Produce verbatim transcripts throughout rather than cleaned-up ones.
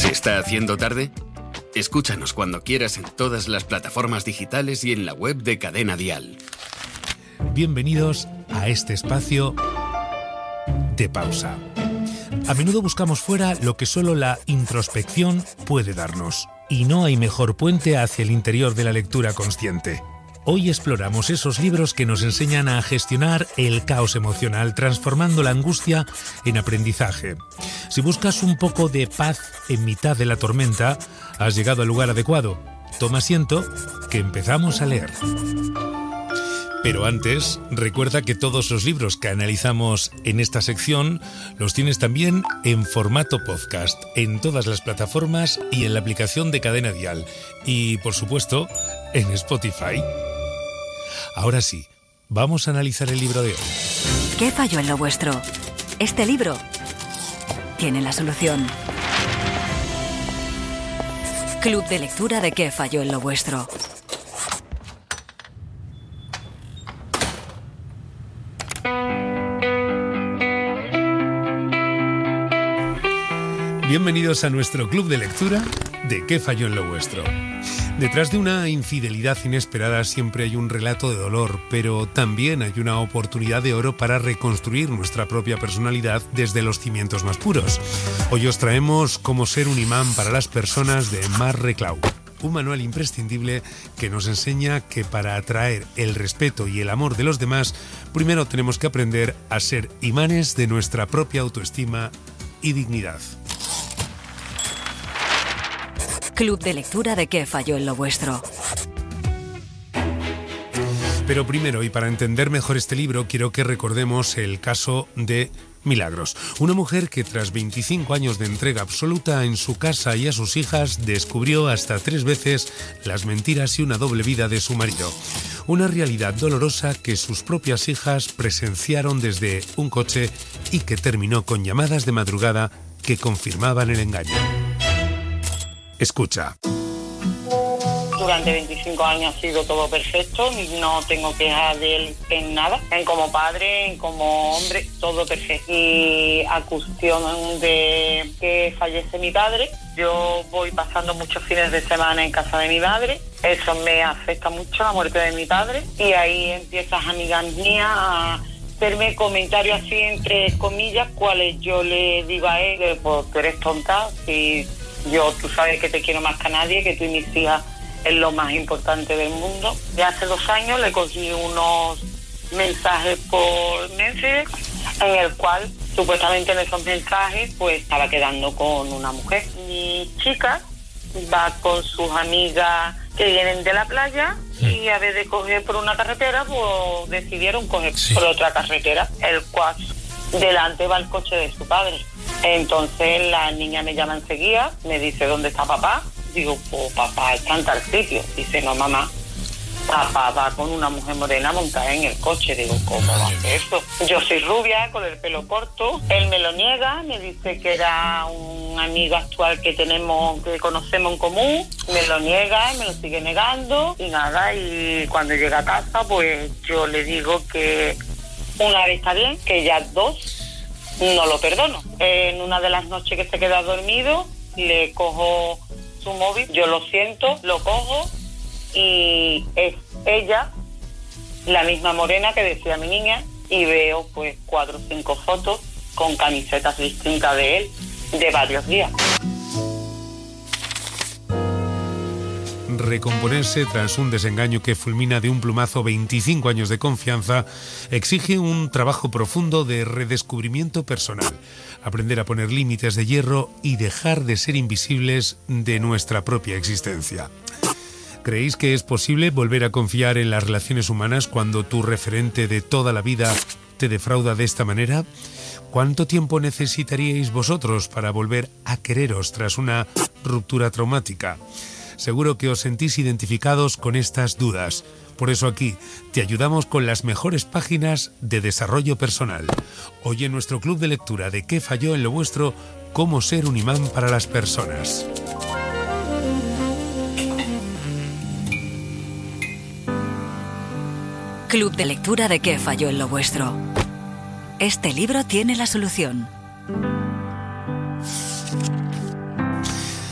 ¿Se está haciendo tarde? Escúchanos cuando quieras en todas las plataformas digitales y en la web de Cadena Dial. Bienvenidos a este espacio de pausa. A menudo buscamos fuera lo que solo la introspección puede darnos, y no hay mejor puente hacia el interior de la lectura consciente. Hoy exploramos esos libros que nos enseñan a gestionar el caos emocional, transformando la angustia en aprendizaje. Si buscas un poco de paz en mitad de la tormenta, has llegado al lugar adecuado. Toma asiento, que empezamos a leer. Pero antes, recuerda que todos los libros que analizamos en esta sección los tienes también en formato podcast, en todas las plataformas y en la aplicación de Cadena Dial. Y, por supuesto, en Spotify. Ahora sí, vamos a analizar el libro de hoy. ¿Qué falló en lo vuestro? Este libro tiene la solución. Club de lectura de ¿Qué falló en lo vuestro? Bienvenidos a nuestro club de lectura de ¿Qué falló en lo vuestro? Detrás de una infidelidad inesperada siempre hay un relato de dolor, pero también hay una oportunidad de oro para reconstruir nuestra propia personalidad desde los cimientos más puros. Hoy os traemos Cómo ser un imán para las personas de Marc Reclau, un manual imprescindible que nos enseña que para atraer el respeto y el amor de los demás, primero tenemos que aprender a ser imanes de nuestra propia autoestima y dignidad. Club de lectura de ¿Qué falló en lo vuestro? Pero primero, y para entender mejor este libro, quiero que recordemos el caso de Milagros, una mujer que tras veinticinco años de entrega absoluta en su casa y a sus hijas, descubrió hasta tres veces las mentiras y una doble vida de su marido. Una realidad dolorosa que sus propias hijas presenciaron desde un coche y que terminó con llamadas de madrugada que confirmaban el engaño. Escucha. Durante veinticinco años ha sido todo perfecto, no tengo quejas de él en nada, en como padre, en como hombre, todo perfecto. Y a cuestión de que fallece mi padre, yo voy pasando muchos fines de semana en casa de mi madre, eso me afecta mucho, la muerte de mi padre, y ahí empiezas amigas mías a hacerme comentarios así entre comillas, cuales yo le digo a él, pues tú eres tonta, si yo, tú sabes que te quiero más que a nadie, que tú y mis hijas es lo más importante del mundo. Ya hace dos años le cogí unos mensajes por Messenger en el cual supuestamente en esos mensajes pues estaba quedando con una mujer. Mi chica va con sus amigas que vienen de la playa y a vez de coger por una carretera pues decidieron coger sí. por otra carretera, el cual delante va el coche de su padre. Entonces la niña me llama enseguida, me dice ¿dónde está papá? Digo, pues papá está en tal sitio. Dice, no mamá, papá va con una mujer morena montada en el coche. Digo, ¿cómo va a hacer eso? Yo soy rubia, con el pelo corto. Él me lo niega, me dice que era un amigo actual que tenemos, que conocemos en común. Me lo niega, me lo sigue negando. Y nada, y cuando llega a casa, pues yo le digo que una vez está bien, que ya dos no lo perdono. En una de las noches que se queda dormido, le cojo su móvil, yo lo siento, lo cojo y es ella, la misma morena que decía mi niña, y veo pues cuatro o cinco fotos con camisetas distintas de él de varios días. Recomponerse tras un desengaño que fulmina de un plumazo veinticinco años de confianza exige un trabajo profundo de redescubrimiento personal, aprender a poner límites de hierro y dejar de ser invisibles de nuestra propia existencia. ¿Creéis que es posible volver a confiar en las relaciones humanas cuando tu referente de toda la vida te defrauda de esta manera? ¿Cuánto tiempo necesitaríais vosotros para volver a quereros tras una ruptura traumática? Seguro que os sentís identificados con estas dudas. Por eso aquí te ayudamos con las mejores páginas de desarrollo personal. Hoy en nuestro club de lectura de ¿Qué falló en lo vuestro? Cómo ser un imán para las personas. Club de lectura de ¿Qué falló en lo vuestro? Este libro tiene la solución.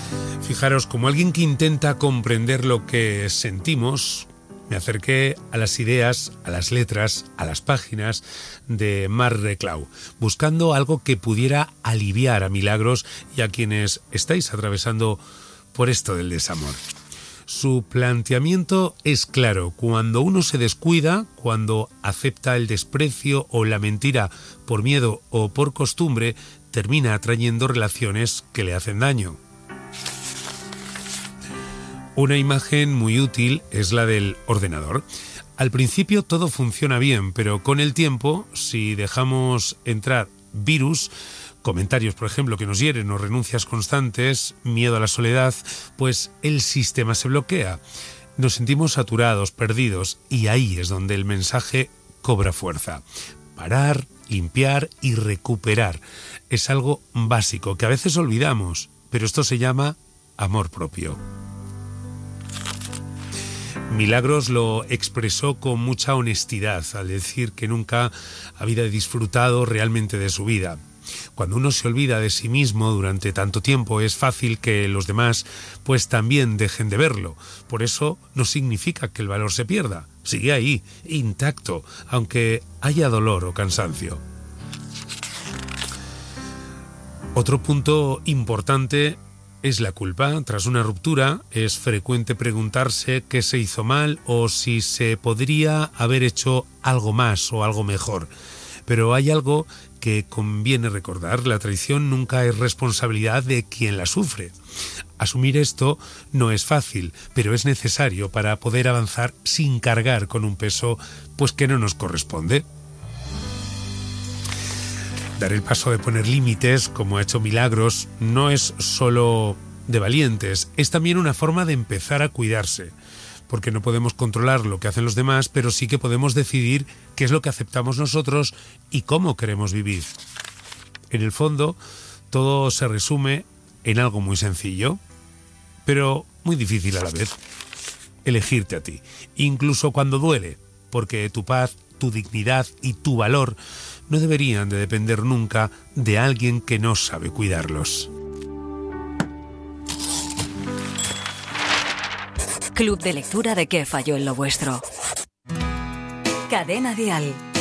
Fijaros, como alguien que intenta comprender lo que sentimos, me acerqué a las ideas, a las letras, a las páginas de Marc Reclau, buscando algo que pudiera aliviar a Milagros y a quienes estáis atravesando por esto del desamor. Su planteamiento es claro: cuando uno se descuida, cuando acepta el desprecio o la mentira por miedo o por costumbre, termina atrayendo relaciones que le hacen daño. Una imagen muy útil es la del ordenador. Al principio todo funciona bien, pero con el tiempo, si dejamos entrar virus, comentarios, por ejemplo, que nos hieren o renuncias constantes, miedo a la soledad, pues el sistema se bloquea. Nos sentimos saturados, perdidos, y ahí es donde el mensaje cobra fuerza. Parar, limpiar y recuperar es algo básico que a veces olvidamos, pero esto se llama amor propio. Milagros lo expresó con mucha honestidad al decir que nunca había disfrutado realmente de su vida. Cuando uno se olvida de sí mismo durante tanto tiempo, es fácil que los demás pues también dejen de verlo. Por eso no significa que el valor se pierda. Sigue ahí, intacto, aunque haya dolor o cansancio. Otro punto importante es la culpa. Tras una ruptura, es frecuente preguntarse qué se hizo mal o si se podría haber hecho algo más o algo mejor. Pero hay algo que conviene recordar: la traición nunca es responsabilidad de quien la sufre. Asumir esto no es fácil, pero es necesario para poder avanzar sin cargar con un peso pues que no nos corresponde. Dar el paso de poner límites, como ha hecho Milagros, no es solo de valientes, es también una forma de empezar a cuidarse, porque no podemos controlar lo que hacen los demás, pero sí que podemos decidir qué es lo que aceptamos nosotros y cómo queremos vivir. En el fondo, todo se resume en algo muy sencillo, pero muy difícil a la vez: elegirte a ti, incluso cuando duele, porque tu paz, tu dignidad y tu valor no deberían de depender nunca de alguien que no sabe cuidarlos. Club de lectura de ¿Qué falló en lo vuestro? Cadena Dial.